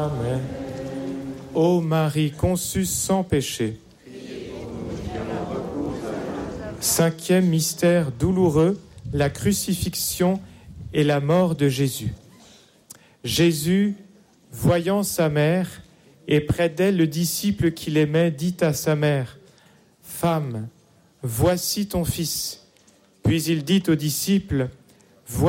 Amen. Ô Marie conçue sans péché. Cinquième mystère douloureux, la crucifixion et la mort de Jésus. Jésus, voyant sa mère, et près d'elle le disciple qu'il aimait, dit à sa mère, « Femme, voici ton fils. » Puis il dit au disciple,